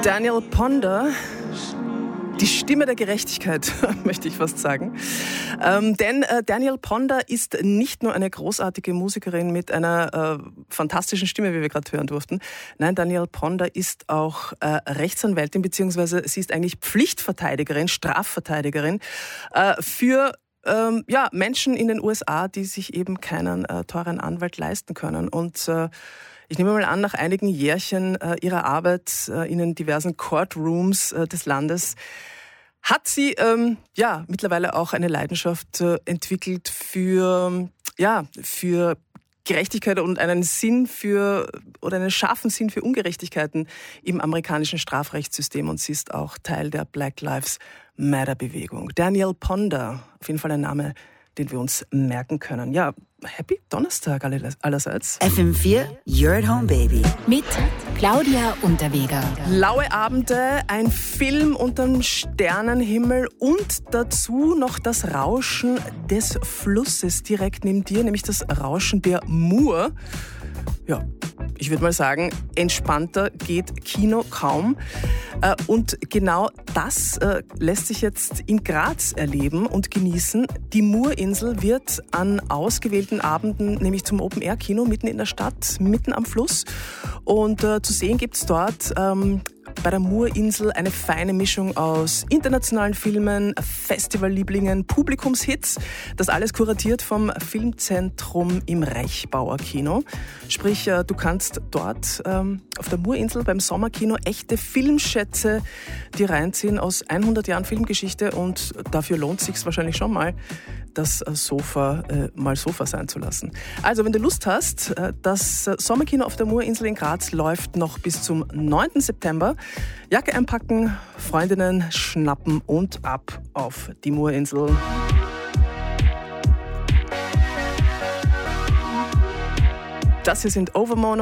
Daniel Ponder, die Stimme der Gerechtigkeit, möchte ich fast sagen. Denn Daniel Ponder ist nicht nur eine großartige Musikerin mit einer fantastischen Stimme, wie wir gerade hören durften. Nein, Daniel Ponder ist auch Rechtsanwältin, beziehungsweise sie ist eigentlich Pflichtverteidigerin, Strafverteidigerin für Menschen in den USA, die sich eben keinen teuren Anwalt leisten können. Und ich nehme mal an, nach einigen Jährchen ihrer Arbeit in den diversen Courtrooms des Landes hat sie mittlerweile auch eine Leidenschaft entwickelt für Gerechtigkeit und einen scharfen Sinn für Ungerechtigkeiten im amerikanischen Strafrechtssystem, und sie ist auch Teil der Black Lives Matter Bewegung. Daniel Ponder, auf jeden Fall ein Name, den wir uns merken können. Ja, Happy Donnerstag allerseits. FM4, You're at Home, Baby. Mit Claudia Unterweger. Laue Abende, ein Film unterm Sternenhimmel und dazu noch das Rauschen des Flusses direkt neben dir, nämlich das Rauschen der Mur. Ja, ich würde mal sagen, entspannter geht Kino kaum. Und genau das lässt sich jetzt in Graz erleben und genießen. Die Murinsel wird an ausgewählten Abenden, nämlich zum Open-Air-Kino mitten in der Stadt, mitten am Fluss. Und zu sehen gibt's dort bei der Murinsel eine feine Mischung aus internationalen Filmen, Festivallieblingen, Publikumshits. Das alles kuratiert vom Filmzentrum im Reichbauer Kino. Sprich, du kannst dort auf der Murinsel beim Sommerkino echte Filmschätze dir reinziehen aus 100 Jahren Filmgeschichte, und dafür lohnt es sich wahrscheinlich schon mal, das Sofa mal Sofa sein zu lassen. Also, wenn du Lust hast, das Sommerkino auf der Murinsel in Graz läuft noch bis zum 9. September. Jacke einpacken, Freundinnen schnappen und ab auf die Murinsel. Das hier sind Overmono.